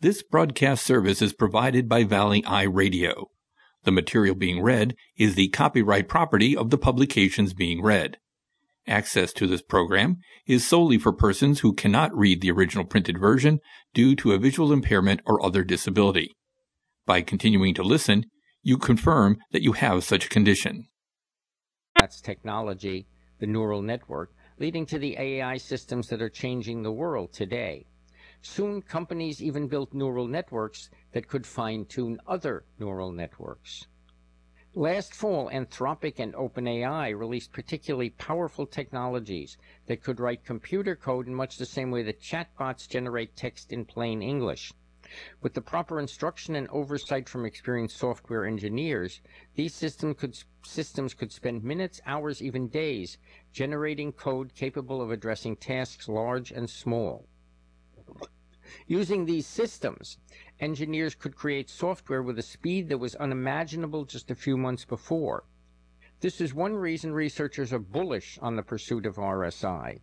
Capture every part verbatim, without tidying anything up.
This broadcast service is provided by Valley Eye Radio. The material being read is the copyright property of the publications being read. Access to this program is solely for persons who cannot read the original printed version due to a visual impairment or other disability. By continuing to listen, you confirm that you have such a condition. That's technology, the neural network, leading to the A I systems that are changing the world today. Soon, companies even built neural networks that could fine-tune other neural networks. Last fall, Anthropic and OpenAI released particularly powerful technologies that could write computer code in much the same way that chatbots generate text in plain English. With the proper instruction and oversight from experienced software engineers, these system could, systems could spend minutes, hours, even days generating code capable of addressing tasks large and small. Using these systems, engineers could create software with a speed that was unimaginable just a few months before. This is one reason researchers are bullish on the pursuit of R S I.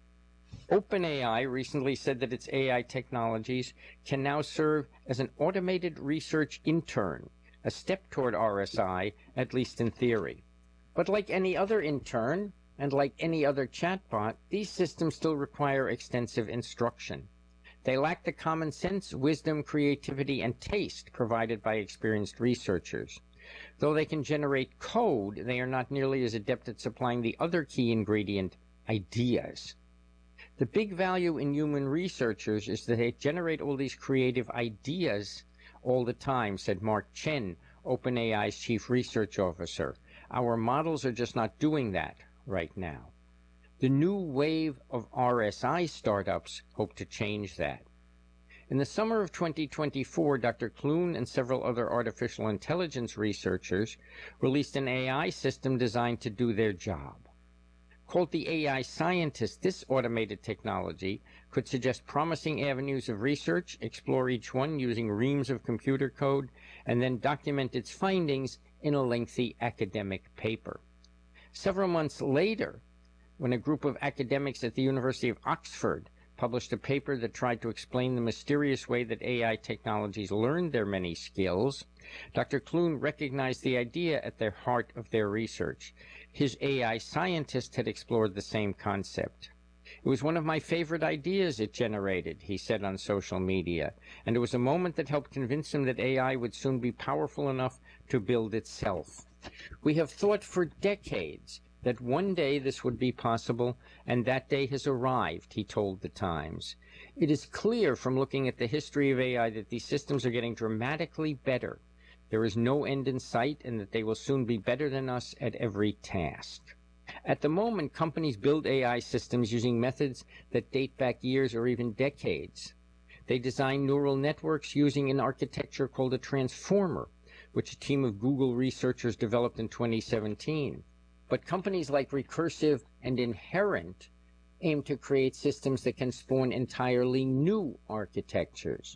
OpenAI recently said that its A I technologies can now serve as an automated research intern, a step toward R S I, at least in theory. But like any other intern, and like any other chatbot, these systems still require extensive instruction. They lack the common sense, wisdom, creativity, and taste provided by experienced researchers. Though they can generate code, they are not nearly as adept at supplying the other key ingredient, ideas. The big value in human researchers is that they generate all these creative ideas all the time, said Mark Chen, OpenAI's chief research officer. Our models are just not doing that right now. The new wave of R S I startups hope to change that. In the summer of twenty twenty-four, Doctor Clune and several other artificial intelligence researchers released an A I system designed to do their job. Called the A I Scientist, this automated technology could suggest promising avenues of research, explore each one using reams of computer code, and then document its findings in a lengthy academic paper. Several months later, when a group of academics at the University of Oxford published a paper that tried to explain the mysterious way that A I technologies learned their many skills, Doctor Clune recognized the idea at the heart of their research. His A I scientist had explored the same concept. It was one of my favorite ideas it generated, he said on social media, and it was a moment that helped convince him that A I would soon be powerful enough to build itself. We have thought for decades that one day this would be possible, and that day has arrived, he told the Times. It is clear from looking at the history of A I that these systems are getting dramatically better. There is no end in sight, and that they will soon be better than us at every task. At the moment, companies build A I systems using methods that date back years or even decades. They design neural networks using an architecture called a transformer, which a team of Google researchers developed in twenty seventeen. But companies like Recursive and Inherent aim to create systems that can spawn entirely new architectures.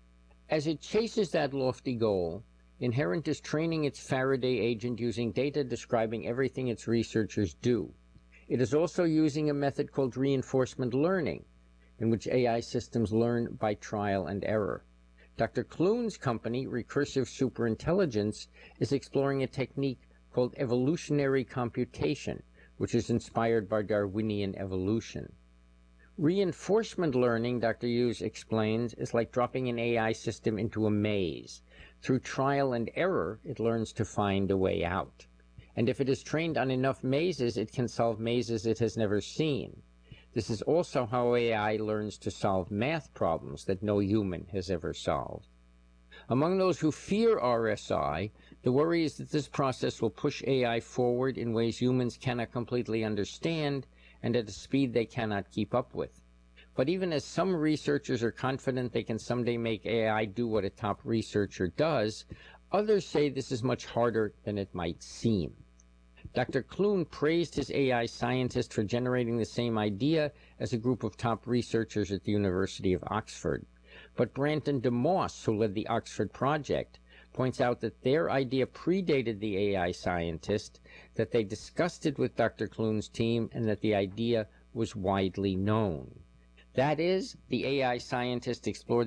As it chases that lofty goal, Inherent is training its Faraday agent using data describing everything its researchers do. It is also using a method called reinforcement learning, in which A I systems learn by trial and error. Doctor Clune's company, Recursive Superintelligence, is exploring a technique called evolutionary computation, which is inspired by Darwinian evolution. Reinforcement learning, Doctor Hughes explains, is like dropping an A I system into a maze. Through trial and error, it learns to find a way out. And if it is trained on enough mazes, it can solve mazes it has never seen. This is also how A I learns to solve math problems that no human has ever solved. Among those who fear R S I, the worry is that this process will push A I forward in ways humans cannot completely understand and at a speed they cannot keep up with. But even as some researchers are confident they can someday make A I do what a top researcher does, others say this is much harder than it might seem. Doctor Clune praised his A I scientist for generating the same idea as a group of top researchers at the University of Oxford. But Branton DeMoss, who led the Oxford project, points out that their idea predated the A I scientist, that they discussed it with Doctor Clune's team, and that the idea was widely known. That is, the A I scientist explored